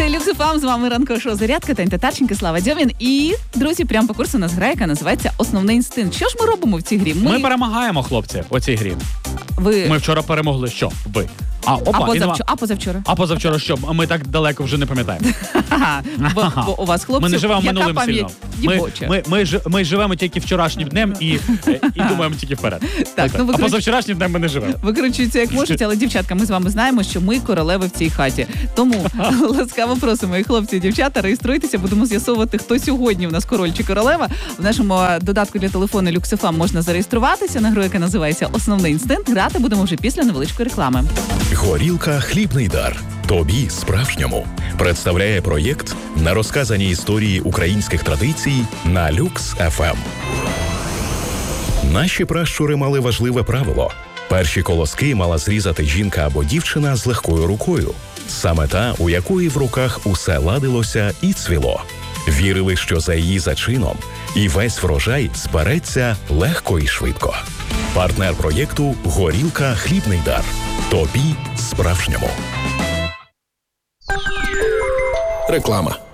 Це Люкс ФМ, з вами ранкове шоу «Зарядка» та Татарченко, Слава Дьомін. І, друзі, прямо по курсу у нас гра, яка називається «Основний інстинкт». Що ж ми робимо в цій грі? Ми перемагаємо, хлопці, у цій грі. Ми вчора перемогли. Що? Ви. А позавчора що? Ми так далеко вже не пам'ятаємо. Бо у вас, хлопці, ми не живемо яка минулим пам'ять дівоча. Ми живемо тільки вчорашнім днем і думаємо тільки вперед. А позавчорашнім днем ми не живемо. Викручуються як можуть, але, дівчатка, ми з вами знаємо, що ми королеви в цій хаті. Тому ласкаво просимо, і хлопці, і дівчата, реєструйтеся, будемо з'ясовувати, хто сьогодні у нас король чи королева. В нашому додатку для телефону Люкс ФМ можна зареєструватися на гру, яка називається «Основний інстинкт». Грати будемо вже після невеличкої реклами. Горілка «Хлібний дар». Тобі справжньому. Представляє проєкт на розказані історії українських традицій на Люкс ФМ. Наші пращури мали важливе правило. Перші колоски мала зрізати жінка або дівчина з легкою рукою. Саме та, у якої в руках усе ладилося і цвіло. Вірили, що за її зачином і весь врожай збереться легко і швидко. Партнер проєкту «Горілка «Хлібний дар». Тобі справжньому. Реклама.